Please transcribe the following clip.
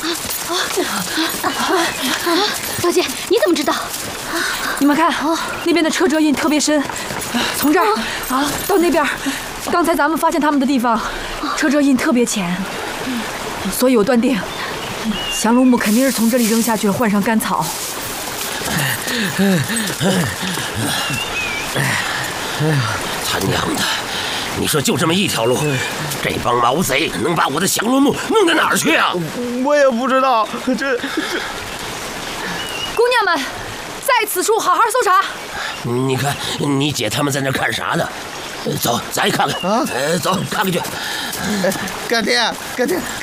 小姐，你怎么知道？ 你们看，那边的车辙印特别深，从这儿到那边，刚才咱们发现他们的地方，车辙印特别浅，所以我断定，降龙木肯定是从这里扔下去了，换上干草。 他娘的！你说就这么一条路，这帮毛贼能把我的降龙木弄到哪儿去啊？ 我也不知道，这…… 姑娘们，在此处好好搜查。 你看，你姐他们在那看啥呢？走，咱也看看啊！走，看看去。 干爹，